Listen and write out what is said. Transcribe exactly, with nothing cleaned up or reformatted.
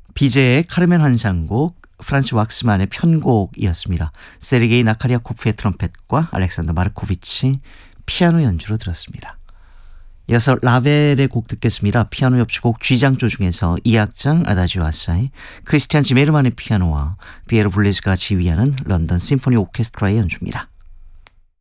비제의 카르멘 환상곡, 프란츠 왁스만의 편곡이었습니다. 세르게이 나카리아코프의 트럼펫과 알렉산더 마르코비치 피아노 연주로 들었습니다. 이어서 라벨의 곡 듣겠습니다. 피아노 협주곡 G장조 중에서 이 악장 아다지오 아사이, 크리스티안 지메르만의 피아노와 비에로 블레즈가 지휘하는 런던 심포니 오케스트라의 연주입니다.